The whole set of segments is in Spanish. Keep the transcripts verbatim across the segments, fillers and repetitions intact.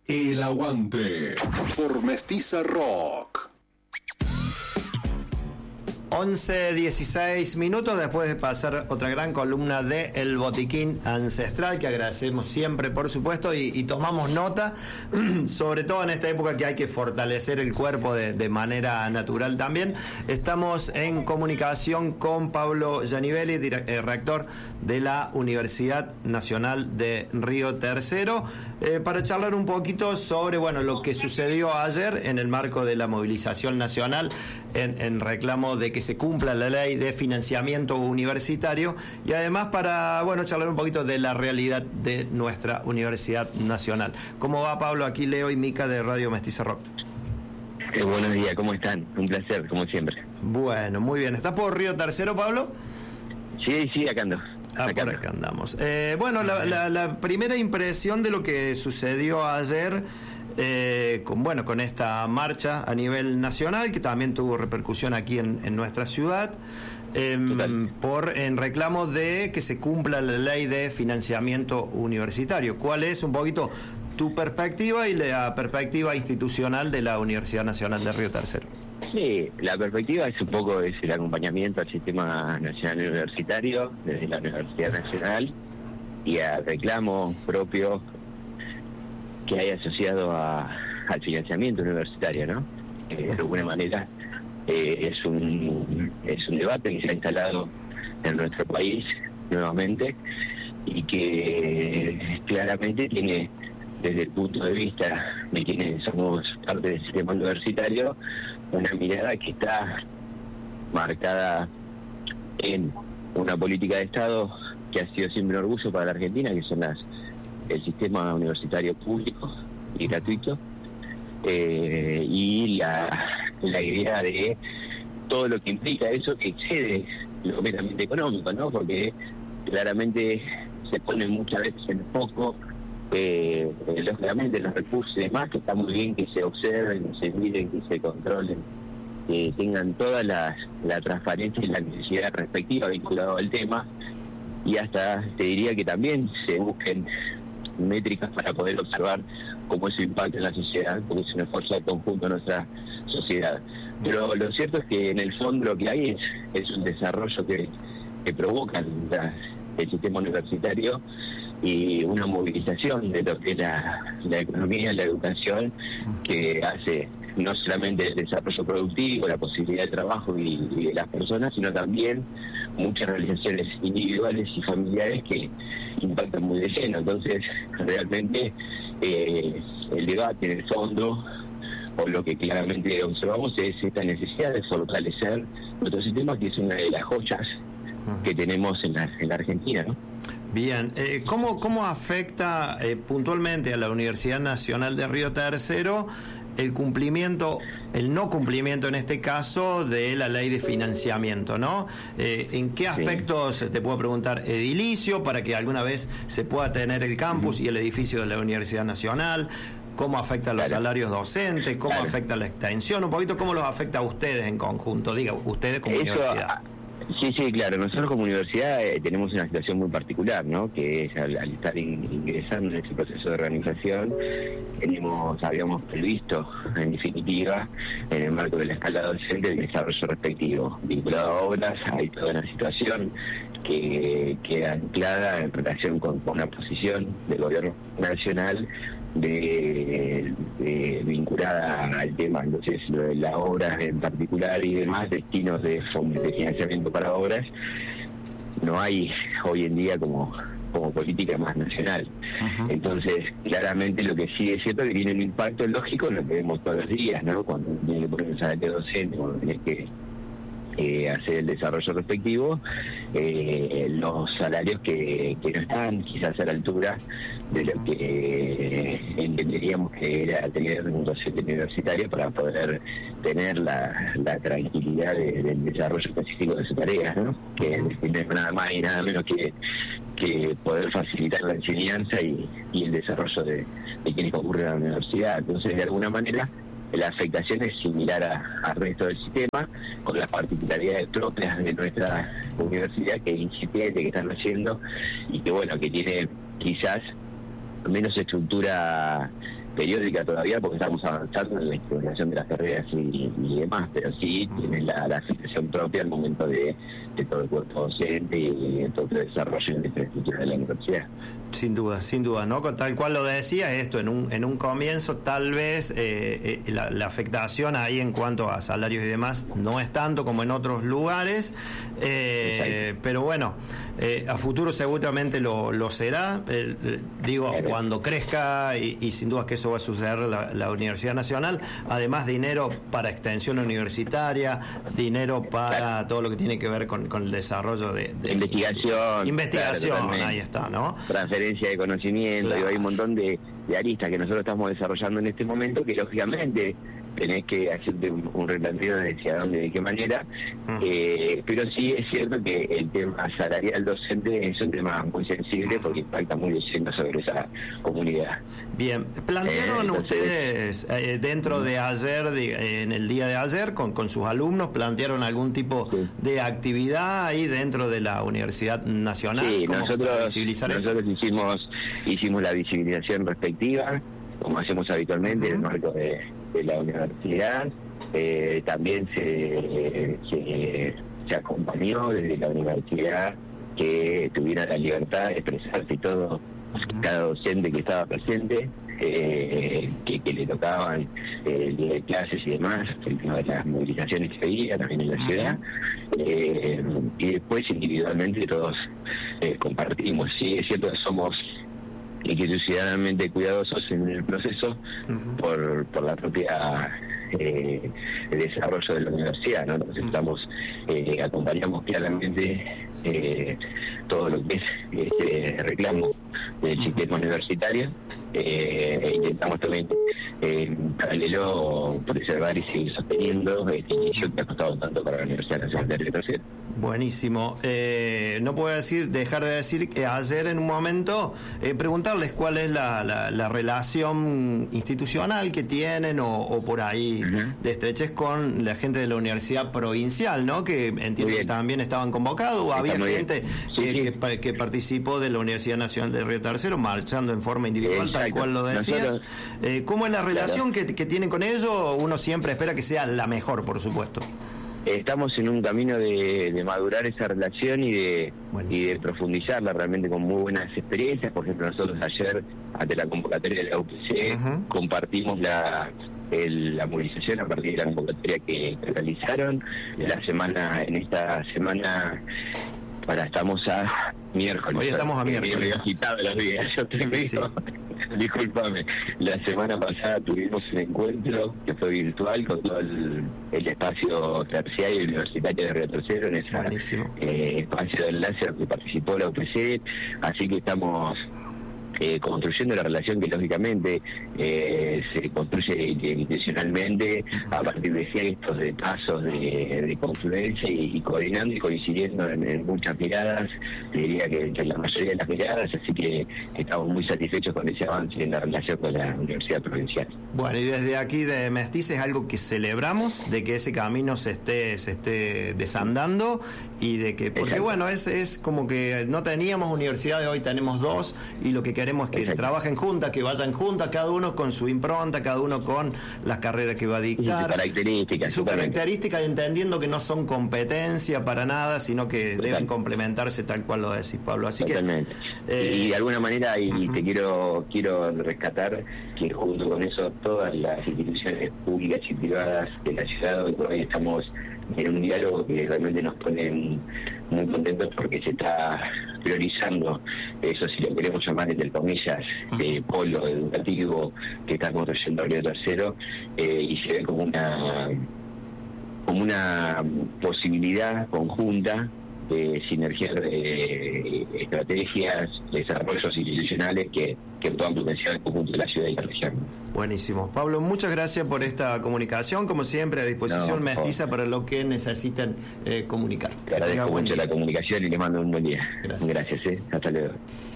El Aguante por Mestiza Rock. once dieciséis minutos después de pasar otra gran columna de El Botiquín Ancestral, que agradecemos siempre, por supuesto, y, y tomamos nota, sobre todo en esta época que hay que fortalecer el cuerpo de, de manera natural también. Estamos en comunicación con Pablo Gianivelli, dire, eh, rector de la Universidad Nacional de Río Tercero, eh, para charlar un poquito sobre, bueno, lo que sucedió ayer en el marco de la movilización nacional en, en reclamo de que se cumpla la ley de financiamiento universitario, y además para, bueno, charlar un poquito de la realidad de nuestra Universidad Nacional. ¿Cómo va, Pablo? Aquí Leo y Mica de Radio Mestiza Rock. Eh, buenos días, ¿cómo están? Un placer, como siempre. Bueno, muy bien. ¿Estás por Río Tercero, Pablo? Sí, sí, acá ando. Ah, acá por acá andamos. Eh, bueno, la, la, la primera impresión de lo que sucedió ayer, eh, con, bueno, con esta marcha a nivel nacional, que también tuvo repercusión aquí en, en nuestra ciudad, eh, por en reclamo de que se cumpla la ley de financiamiento universitario. ¿Cuál es un poquito tu perspectiva y la perspectiva institucional de la Universidad Nacional de Río Tercero? Sí, la perspectiva es un poco es el acompañamiento al sistema nacional universitario desde la Universidad Nacional y a reclamos propios que hay asociado a, al financiamiento universitario, ¿no? Eh, de alguna manera eh, es un es un debate que se ha instalado en nuestro país nuevamente y que claramente tiene, desde el punto de vista de quienes somos parte del sistema universitario, una mirada que está marcada en una política de Estado que ha sido siempre un orgullo para la Argentina, que son las el sistema universitario público y gratuito, eh, y la, la idea de todo lo que implica eso, que excede lo meramente económico, ¿no? Porque claramente se pone muchas veces en foco Eh, eh, lógicamente los recursos y demás, que está muy bien que se observen, que se miren, que se controlen, que tengan toda la, la transparencia y la necesidad respectiva vinculado al tema, y hasta te diría que también se busquen métricas para poder observar cómo eso impacta en la sociedad, porque es un esfuerzo conjunto de nuestra sociedad. Pero lo cierto es que en el fondo lo que hay es, es un desarrollo que, que provoca la, el sistema universitario, y una movilización de lo que es la, la economía, la educación, que hace no solamente el desarrollo productivo, la posibilidad de trabajo y, y de las personas, sino también muchas realizaciones individuales y familiares que impactan muy de lleno. Entonces, realmente eh, el debate en el fondo, o lo que claramente observamos, es esta necesidad de fortalecer nuestro sistema, que es una de las joyas que tenemos en la, en la Argentina, ¿no? Bien, eh, ¿cómo, cómo afecta eh, puntualmente a la Universidad Nacional de Río Tercero el cumplimiento, el no cumplimiento en este caso de la ley de financiamiento, ¿no? Eh, ¿En qué aspectos, sí, te puedo preguntar, edilicio, para que alguna vez se pueda tener el campus uh-huh. y el edificio de la Universidad Nacional? ¿Cómo afecta a los claro. salarios docentes? ¿Cómo claro. afecta a la extensión? Un poquito, ¿cómo los afecta a ustedes en conjunto? Diga, ustedes como Eso, universidad. Sí, sí, claro. Nosotros como universidad eh, tenemos una situación muy particular, ¿no? Que es al, al estar in, ingresando en este proceso de organización, tenemos, habíamos previsto, en definitiva, en el marco de la escala docente, el desarrollo respectivo. Vinculado a obras, hay toda una situación que queda anclada en relación con, con una posición del gobierno nacional de, de vinculada al tema, entonces lo de las obras en particular y demás, destinos de, de financiamiento para obras, no hay hoy en día como como política más nacional. Ajá. Entonces, claramente lo que sí es cierto es que tiene un impacto lógico en lo que vemos todos los días, ¿no? Cuando tienes que poner un salario docente, cuando tienes que Eh, hacer el desarrollo respectivo, eh, los salarios que, que no están quizás a la altura de lo que eh, entenderíamos que era tener un docente universitario para poder tener la, la tranquilidad de, del desarrollo específico de su tarea, ¿no? Que no es nada más y nada menos que, que poder facilitar la enseñanza y, y el desarrollo de, de quienes concurren a la universidad. Entonces, de alguna manera, la afectación es similar al resto del sistema, con las particularidades propias de nuestra universidad, que es incipiente, que están haciendo, y que bueno, que tiene quizás menos estructura periódica todavía porque estamos avanzando en la instalación de las carreras y, y demás, pero sí tiene la, la afectación propia al momento de, de todo el cuerpo docente y de todo el desarrollo de la infraestructura de la universidad. Sin duda, sin duda, ¿no? Tal cual lo decía, esto en un en un comienzo tal vez eh, eh, la, la afectación ahí en cuanto a salarios y demás no es tanto como en otros lugares, eh, pero bueno, eh, a futuro seguramente lo, lo será, eh, eh, digo, claro. Cuando crezca y, y sin duda que eso va a suceder la, la Universidad Nacional, además dinero para extensión universitaria, dinero para claro. todo lo que tiene que ver con, con el desarrollo de, de investigación, investigación, claro, ahí está, ¿no? Transferencia de conocimiento, claro. Digo, hay un montón de, de aristas que nosotros estamos desarrollando en este momento que lógicamente tenés que hacerte un, un replanteo de hacia dónde, de qué manera, uh-huh. eh, pero sí es cierto que el tema salarial docente es un tema muy sensible porque impacta muy de lleno sobre esa comunidad. Bien, plantearon eh, entonces, ustedes eh, dentro de ayer, de, en el día de ayer, con, con sus alumnos, plantearon algún tipo sí. de actividad ahí dentro de la Universidad Nacional. Sí, nosotros, nosotros hicimos, hicimos la visibilización respectiva, como hacemos habitualmente uh-huh. en el marco de, de la universidad. Eh, también se, se, se acompañó desde la universidad que tuviera la libertad de expresarse todo, uh-huh. cada docente que estaba presente, eh, que, que le tocaban eh, el día de clases y demás, el tema de las movilizaciones que había también en la ciudad, eh, y después individualmente todos eh, compartimos. Sí, es cierto que somos institucionalmente cuidadosos en el proceso uh-huh. por, por la propia eh, el desarrollo de la universidad, ¿no? Entonces estamos eh, acompañamos claramente eh, todo lo que es este reclamo del uh-huh. sistema universitario, eh, e intentamos también eh, en paralelo preservar y seguir sosteniendo este inicio que ha costado tanto para la Universidad Nacional de Río Tercero. Buenísimo. Eh, no puedo decir dejar de decir que ayer en un momento eh, preguntarles cuál es la, la, la relación institucional que tienen o, o por ahí uh-huh. de estrechez con la gente de la Universidad Provincial, ¿no? Que entiendo que también estaban convocados o había gente sí, que, sí. Que, que participó de la Universidad Nacional de Río Tercero marchando en forma individual, exacto. tal cual lo decías. Nosotros, eh, ¿Cómo es la relación claro. que, que tienen con ellos? Uno siempre espera que sea la mejor, por supuesto. Estamos en un camino de, de madurar esa relación y de, y de profundizarla realmente con muy buenas experiencias. Por ejemplo, nosotros ayer, ante la convocatoria de la U P C, uh-huh. compartimos la, el, la movilización a partir de la convocatoria que, que realizaron. Yeah. La semana, en esta semana, para estamos a miércoles. Hoy estamos a miércoles. Me había quitado los días, yo te digo. Sí. Discúlpame, la semana pasada tuvimos un encuentro que fue virtual con todo el, el espacio terciario y universitario de Río Tercero en ese eh, espacio de enlace donde participó la U P C, así que estamos eh, construyendo la relación que lógicamente eh, se construye intencionalmente a partir de gestos, de pasos, de, de confluencia y, y coordinando y coincidiendo en, en muchas miradas, diría que entre la mayoría de las miradas, así que estamos muy satisfechos con ese avance en la relación con la Universidad Provincial. Bueno, y desde aquí de Mestiza es algo que celebramos, de que ese camino se esté se esté desandando y de que, porque exacto. bueno, es, es como que no teníamos universidades, hoy tenemos dos y lo que queremos es que exacto. trabajen juntas, que vayan juntas, cada uno con su impronta, cada uno con las carreras que va a dictar. Y su característica. Su característica, entendiendo que no son competencia para nada, sino que exacto. deben complementarse tal cual lo decís, Pablo. Así totalmente. que... Eh, y de alguna manera, y uh-huh. te quiero quiero rescatar que junto con eso todas las instituciones públicas y privadas de la ciudad, hoy por hoy estamos en un diálogo que realmente nos pone muy contentos porque se está priorizando eso, si lo queremos llamar entre comillas, eh, polo educativo que está construyendo Río Tercero, eh, y se ve como una como una posibilidad conjunta de sinergiar eh, estrategias, desarrollos institucionales que, que puedan potenciar el conjunto de la ciudad y la región. Buenísimo. Pablo, muchas gracias por esta comunicación. Como siempre, a disposición no, Mestiza para lo que necesiten eh, comunicar. Te agradezco mucho la comunicación y les mando un buen día. Gracias. Gracias, eh. Hasta luego.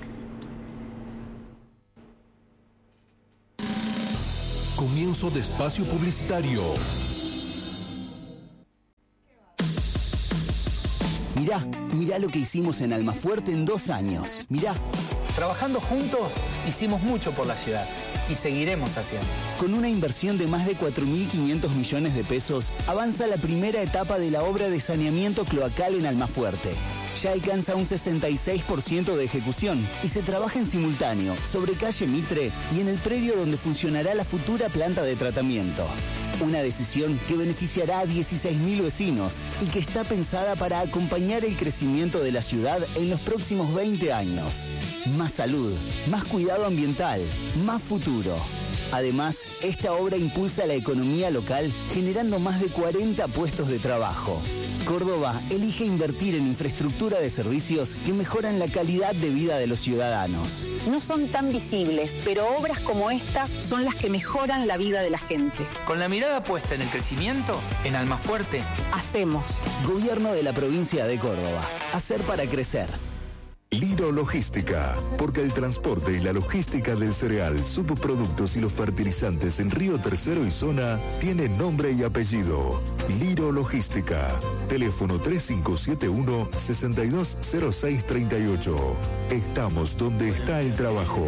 Comienzo de espacio publicitario. Mirá, mirá lo que hicimos en Almafuerte en dos años. Mirá. Trabajando juntos, hicimos mucho por la ciudad y seguiremos haciendo. Con una inversión de más de cuatro mil quinientos millones de pesos, avanza la primera etapa de la obra de saneamiento cloacal en Almafuerte. Ya alcanza un sesenta y seis por ciento de ejecución y se trabaja en simultáneo sobre calle Mitre y en el predio donde funcionará la futura planta de tratamiento. Una decisión que beneficiará a dieciséis mil vecinos y que está pensada para acompañar el crecimiento de la ciudad en los próximos veinte años. Más salud, más cuidado ambiental, más futuro. Además, esta obra impulsa la economía local generando más de cuarenta puestos de trabajo. Córdoba elige invertir en infraestructura de servicios que mejoran la calidad de vida de los ciudadanos. No son tan visibles, pero obras como estas son las que mejoran la vida de la gente. Con la mirada puesta en el crecimiento, en Almafuerte, hacemos. Gobierno de la provincia de Córdoba. Hacer para crecer. Liro Logística, porque el transporte y la logística del cereal, subproductos y los fertilizantes en Río Tercero y zona tiene nombre y apellido. Liro Logística. Teléfono tres cinco siete uno, seis dos cero seis tres ocho. Estamos donde está el trabajo.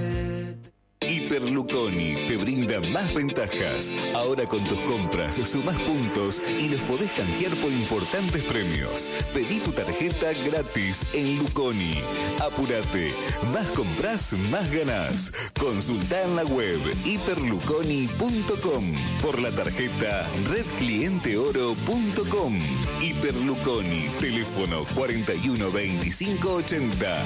Hiperluconi te brinda más ventajas. Ahora con tus compras sumás puntos y los podés canjear por importantes premios. Pedí tu tarjeta gratis en Luconi. Apúrate, más compras, más ganás. Consultá en la web hiperluconi punto com por la tarjeta red cliente oro punto com. Hiperluconi, teléfono cuarenta y uno veinticinco ochenta.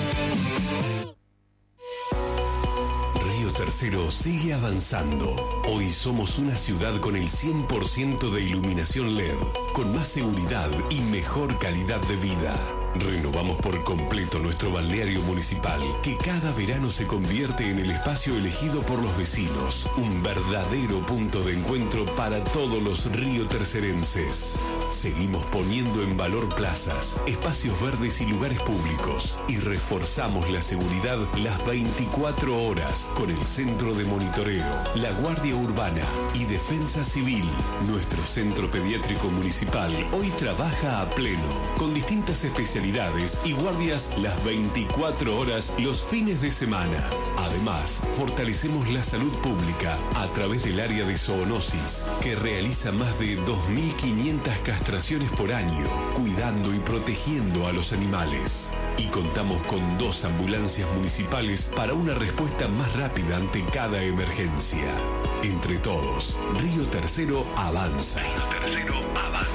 Tercero sigue avanzando. Hoy somos una ciudad con el cien por ciento de iluminación L E D, con más seguridad y mejor calidad de vida. Renovamos por completo nuestro balneario municipal, que cada verano se convierte en el espacio elegido por los vecinos, un verdadero punto de encuentro para todos los riotercerenses. Seguimos poniendo en valor plazas, espacios verdes y lugares públicos, y reforzamos la seguridad las veinticuatro horas con el Centro de Monitoreo, la Guardia Urbana y Defensa Civil. Nuestro Centro Pediátrico Municipal hoy trabaja a pleno, con distintas especialidades y guardias las veinticuatro horas los fines de semana. Además, fortalecemos la salud pública a través del área de zoonosis, que realiza más de dos mil quinientas castraciones por año, cuidando y protegiendo a los animales. Y contamos con dos ambulancias municipales para una respuesta más rápida ante cada emergencia. Entre todos, Río Tercero avanza. Río Tercero avanza.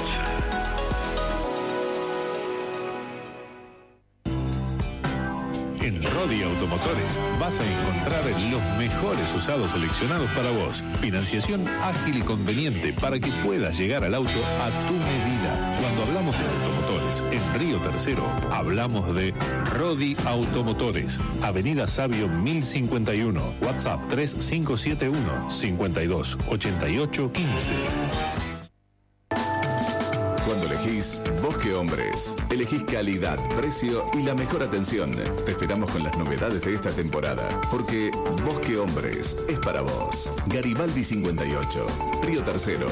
En Rodi Automotores vas a encontrar los mejores usados seleccionados para vos. Financiación ágil y conveniente para que puedas llegar al auto a tu medida. Cuando hablamos de automotores en Río Tercero, hablamos de Rodi Automotores. Avenida Sabio mil cincuenta y uno. WhatsApp tres cinco siete uno, cinco dos, ocho ocho uno cinco. Cuando elegís Bosque Hombres, elegís calidad, precio y la mejor atención. Te esperamos con las novedades de esta temporada, porque Bosque Hombres es para vos. Garibaldi cincuenta y ocho, Río Tercero.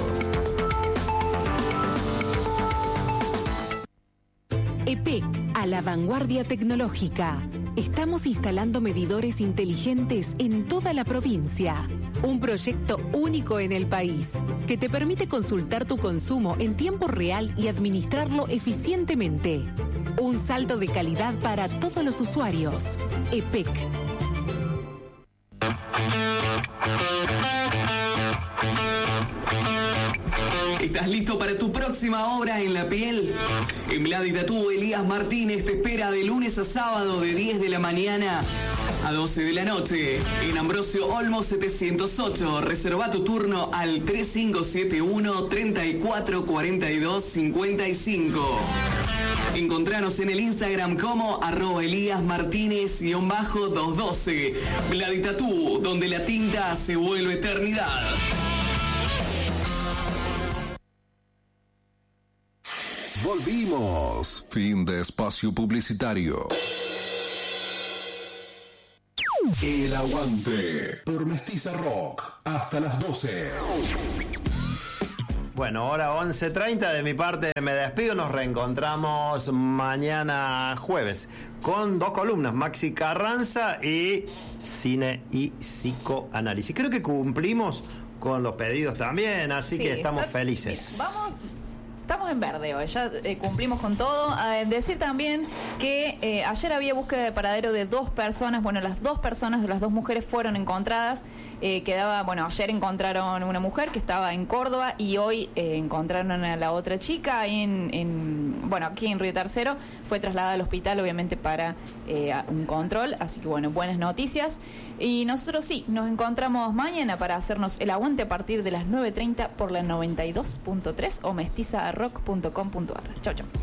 E P E C, a la vanguardia tecnológica. Estamos instalando medidores inteligentes en toda la provincia. Un proyecto único en el país, que te permite consultar tu consumo en tiempo real y administrarlo eficientemente. Un salto de calidad para todos los usuarios. E P E C. ¿Estás listo para tu próxima obra en la piel? En Vladi Tatú, Elías Martínez te espera de lunes a sábado de diez de la mañana a doce de la noche. En Ambrosio Olmos setecientos ocho. Reserva tu turno al tres cinco siete uno, treinta y cuatro cuarenta y dos cincuenta y cinco. Encontranos en el Instagram como arroba Elías Martínez doscientos doce. Vladi Tatú, donde la tinta se vuelve eternidad. Volvimos. Fin de espacio publicitario. El Aguante por Mestiza Rock hasta las doce. Bueno, ahora once treinta, de mi parte me despido, nos reencontramos mañana jueves con dos columnas, Maxi Carranza y Cine y Psicoanálisis. Creo que cumplimos con los pedidos también, así Sí, que estamos está- felices. Bien, vamos. Estamos en verde hoy, ya eh, cumplimos con todo. Eh, decir también que eh, ayer había búsqueda de paradero de dos personas. Bueno, las dos personas de las dos mujeres fueron encontradas. Eh, quedaba, bueno, ayer encontraron una mujer que estaba en Córdoba y hoy eh, encontraron a la otra chica en, en, bueno, aquí en Río Tercero. Fue trasladada al hospital, obviamente, para eh, un control. Así que, bueno, buenas noticias. Y nosotros sí, nos encontramos mañana para hacernos el aguante a partir de las nueve treinta por la noventa y dos punto tres o mestiza rock punto com punto a r. Chau, chau.